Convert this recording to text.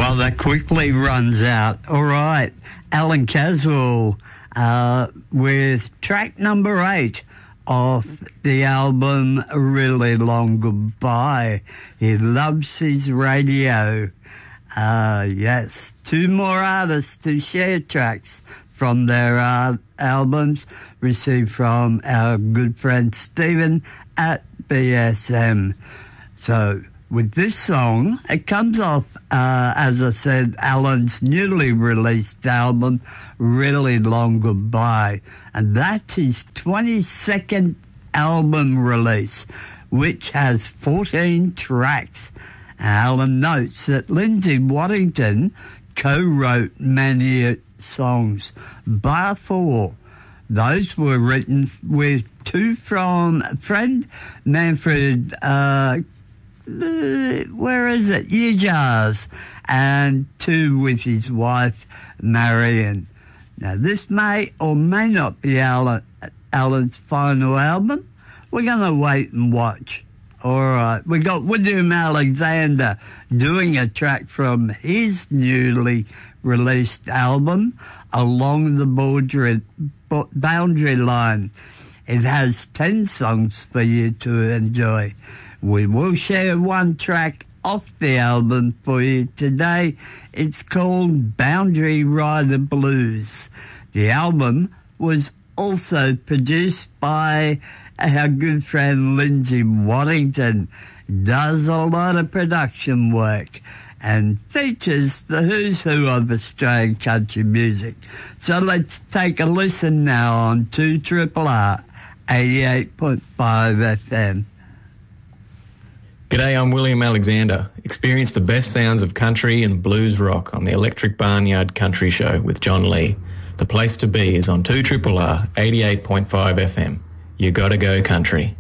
Well, that quickly runs out. All right. Alan Caswell with track number 8 off the album Really Long Goodbye. He loves his radio. Yes. 2 more artists to share tracks from their albums received from our good friend Stephen at BSM. So, with this song, it comes off, as I said, Alan's newly released album, Really Long Goodbye. And that's his 22nd album release, which has 14 tracks. Alan notes that Lindsay Waddington co-wrote many songs, bar 4. Those were written with 2 from a friend, Manfred, where is it? Ujars, and 2 with his wife, Marion. Now, this may or may not be Alan's final album. We're going to wait and watch. All right. We got William Alexander doing a track from his newly released album, Along the Boundary Line. It has 10 songs for you to enjoy. We will share 1 track off the album for you today. It's called Boundary Rider Blues. The album was also produced by our good friend Lindsay Waddington. Does a lot of production work and features the who's who of Australian country music. So let's take a listen now on 2RRR 88.5 FM. G'day, I'm William Alexander. Experience the best sounds of country and blues rock on the Electric Barnyard Country Show with John Lee. The place to be is on 2RRR 88.5 FM. You gotta go country.